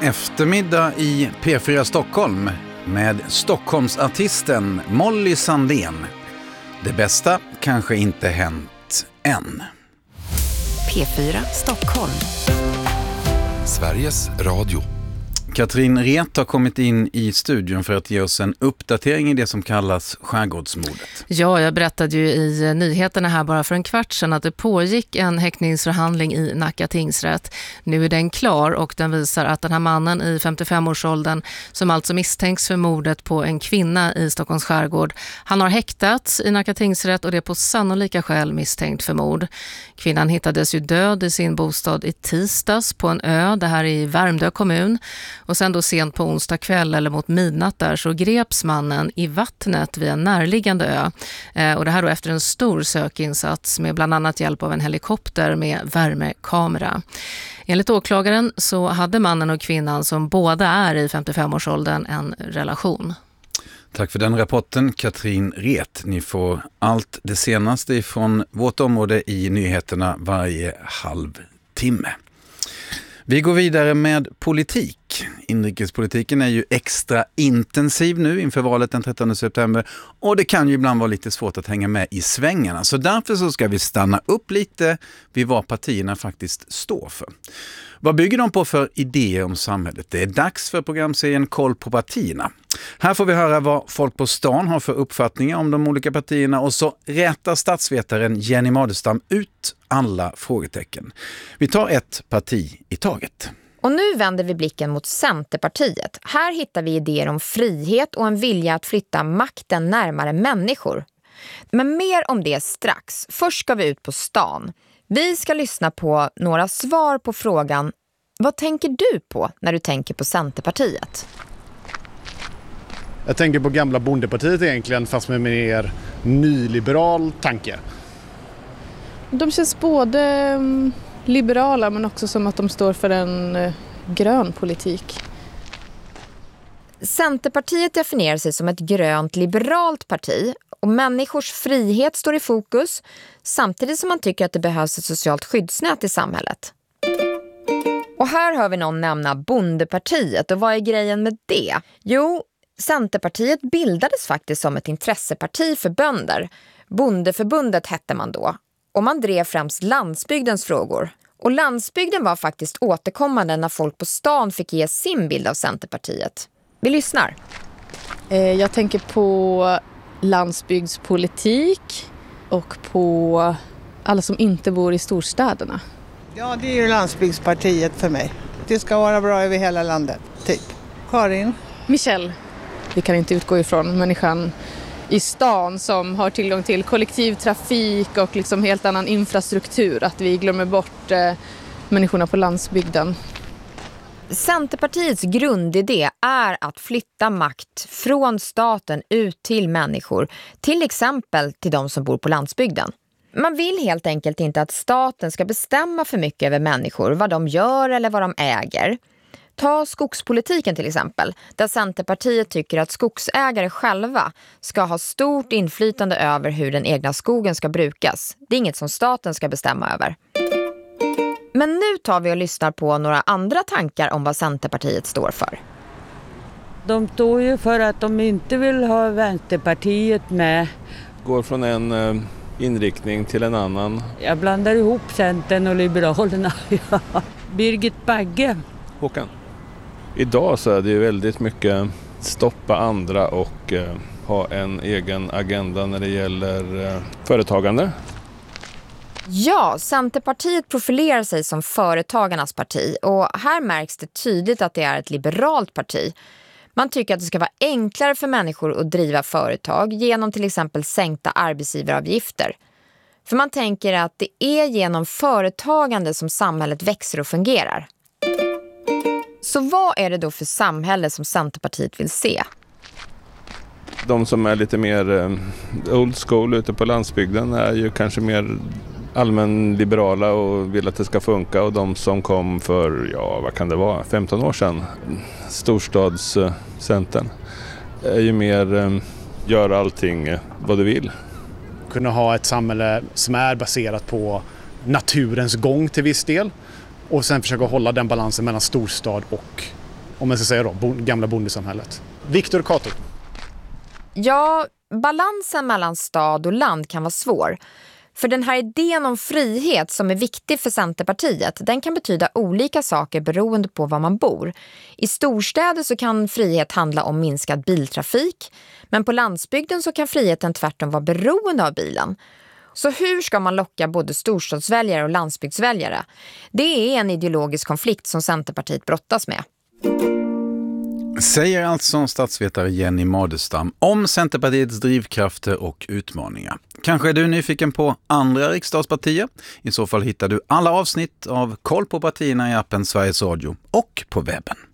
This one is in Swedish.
Eftermiddag i P4 Stockholm med Stockholmsartisten Molly Sandén. Det bästa kanske inte hänt än. P4 Stockholm. Sveriges Radio. Katrin Ret har kommit in i studion för att ge oss en uppdatering i det som kallas skärgårdsmordet. Ja, jag berättade ju i nyheterna här bara för en kvart sedan att det pågick en häktningsförhandling i Nacka tingsrätt. Nu är den klar och den visar att den här mannen i 55-årsåldern som alltså misstänks för mordet på en kvinna i Stockholms skärgård, han har häktats i Nacka tingsrätt och det är på sannolika skäl misstänkt för mord. Kvinnan hittades ju död i sin bostad i tisdags på en ö, det här i Värmdö kommun. Och sen då sent på onsdag kväll eller mot midnatt där så greps mannen i vattnet vid en närliggande ö. Och det här då efter en stor sökinsats med bland annat hjälp av en helikopter med värmekamera. Enligt åklagaren så hade mannen och kvinnan som båda är i 55-årsåldern en relation. Tack för den rapporten, Katrin Ret. Ni får allt det senaste från vårt område i nyheterna varje halvtimme. Vi går vidare med politik. Inrikespolitiken är ju extra intensiv nu inför valet den 13 september och det kan ju ibland vara lite svårt att hänga med i svängarna. Så därför så ska vi stanna upp lite vid vad partierna faktiskt står för. Vad bygger de på för idéer om samhället? Det är dags för programserien Koll på partierna. Här får vi höra vad folk på stan har för uppfattningar om de olika partierna och så rätar statsvetaren Jenny Madestam ut alla frågetecken. Vi tar ett parti i taget. Och nu vänder vi blicken mot Centerpartiet. Här hittar vi idéer om frihet och en vilja att flytta makten närmare människor. Men mer om det strax. Först ska vi ut på stan. Vi ska lyssna på några svar på frågan: vad tänker du på när du tänker på Centerpartiet? Jag tänker på gamla bondepartiet egentligen, fast med mer nyliberal tanke. De känns både liberala men också som att de står för en grön politik. Centerpartiet definierar sig som ett grönt liberalt parti och människors frihet står i fokus samtidigt som man tycker att det behövs ett socialt skyddsnät i samhället. Och här hör vi någon nämna bondepartiet och vad är grejen med det? Jo, Centerpartiet bildades faktiskt som ett intresseparti för bönder. Bondeförbundet hette man då. Och man drev främst landsbygdens frågor. Och landsbygden var faktiskt återkommande när folk på stan fick ge sin bild av Centerpartiet. Vi lyssnar. Jag tänker på landsbygdspolitik och på alla som inte bor i storstäderna. Ja, det är ju landsbygdspartiet för mig. Det ska vara bra över hela landet, typ. Karin? Michelle. Vi kan inte utgå ifrån människan i stan som har tillgång till kollektivtrafik och liksom helt annan infrastruktur. Att vi glömmer bort människorna på landsbygden. Centerpartiets grundidé är att flytta makt från staten ut till människor. Till exempel till de som bor på landsbygden. Man vill helt enkelt inte att staten ska bestämma för mycket över människor, vad de gör eller vad de äger. Ta skogspolitiken till exempel, där Centerpartiet tycker att skogsägare själva ska ha stort inflytande över hur den egna skogen ska brukas. Det är inget som staten ska bestämma över. Men nu tar vi och lyssnar på några andra tankar om vad Centerpartiet står för. De står ju för att de inte vill ha Vänsterpartiet med. Går från en inriktning till en annan. Jag blandar ihop Centern och Liberalerna. Birgit Bagge. Håkan. Idag så är det ju väldigt mycket stoppa andra och ha en egen agenda när det gäller företagande. Ja, Centerpartiet profilerar sig som företagarnas parti och här märks det tydligt att det är ett liberalt parti. Man tycker att det ska vara enklare för människor att driva företag genom till exempel sänkta arbetsgivaravgifter. För man tänker att det är genom företagande som samhället växer och fungerar. Så vad är det då för samhälle som Centerpartiet vill se? De som är lite mer old school ute på landsbygden är ju kanske mer allmänliberala och vill att det ska funka. Och de som kom för, vad kan det vara, 15 år sedan, storstadscentern, är ju mer göra allting vad du vill. Kunna ha ett samhälle som är baserat på naturens gång till viss del. Och sen försöka hålla den balansen mellan storstad och om man ska säga då, gamla bondesamhället. Viktor Cato. Ja, balansen mellan stad och land kan vara svår. För den här idén om frihet som är viktig för Centerpartiet, den kan betyda olika saker beroende på var man bor. I storstäder så kan frihet handla om minskad biltrafik, men på landsbygden så kan friheten tvärtom vara beroende av bilen. Så hur ska man locka både storstadsväljare och landsbygdsväljare? Det är en ideologisk konflikt som Centerpartiet brottas med. Säger alltså statsvetare Jenny Madestam om Centerpartiets drivkrafter och utmaningar. Kanske är du nyfiken på andra riksdagspartier? I så fall hittar du alla avsnitt av Koll på partierna i appen Sveriges Radio och på webben.